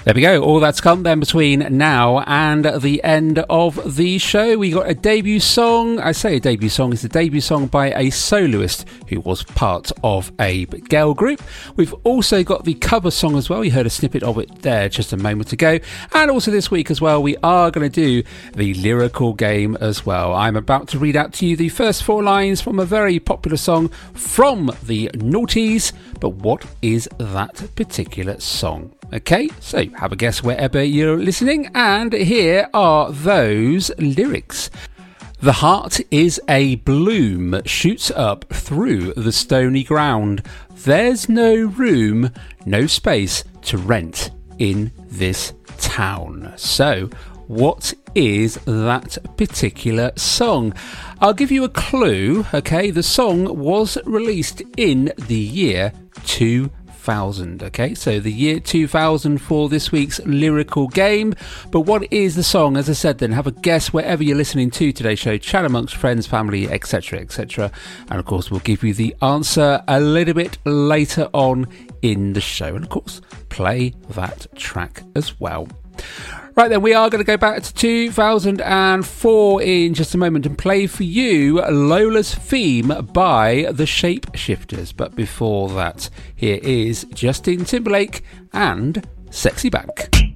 There we go. All that's come then between now and the end of the show. We got a debut song. I say a debut song. It's a debut song by a soloist who was part of a girl group. We've also got the cover song as well. You heard a snippet of it there just a moment ago. And also this week as well, we are going to do the lyrical game as well. I'm about to read out to you the first 4 lines from a very popular song from the Naughties. But what is that particular song? Okay, so have a guess wherever you're listening, and here are those lyrics. The heart is a bloom, shoots up through the stony ground. There's no room, no space to rent in this town. So, what is that particular song? I'll give you a clue, okay? The song was released in the year 2000. Okay, so the year 2000 for this week's lyrical game. But what is the song? As I said, then have a guess wherever you're listening to today's show. Chat amongst friends, family, etc., etc. And of course, we'll give you the answer a little bit later on in the show. And of course, play that track as well. Right then, we are going to go back to 2004 in just a moment and play for you Lola's Theme by the Shapeshifters. But before that, here is Justin Timberlake and Sexy Back.